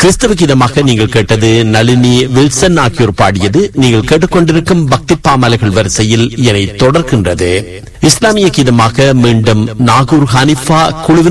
கிறிஸ்தவ கீதமாக நீங்கள் கேட்டது நளினி வில்சன் ஆகியோர் பாடியது. நீங்கள் கேட்டுக்கொண்டிருக்கும் பக்தி பாமலைகள் வரிசையில் இதனை தொடர்கின்றது. இஸ்லாமிய கீதமாக மீண்டும் நாகூர் ஹனிஃபா குழுவினர்